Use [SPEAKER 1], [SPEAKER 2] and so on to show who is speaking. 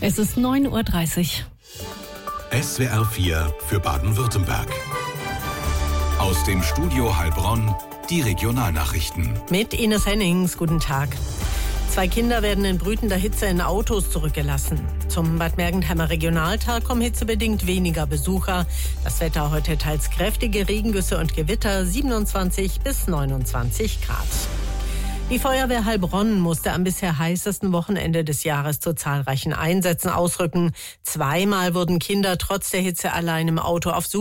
[SPEAKER 1] Es ist 9:30 Uhr.
[SPEAKER 2] SWR 4 für Baden-Württemberg. Aus dem Studio Heilbronn die Regionalnachrichten.
[SPEAKER 3] Mit Ines Hennings, guten Tag. 2 Kinder werden in brütender Hitze in Autos zurückgelassen. Zum Bad Mergentheimer Regionaltag kommen hitzebedingt weniger Besucher. Das Wetter heute teils kräftige Regengüsse und Gewitter, 27 bis 29 Grad. Die Feuerwehr Heilbronn musste am bisher heißesten Wochenende des Jahres zu zahlreichen Einsätzen ausrücken. 2-mal wurden Kinder trotz der Hitze allein im Auto auf Suche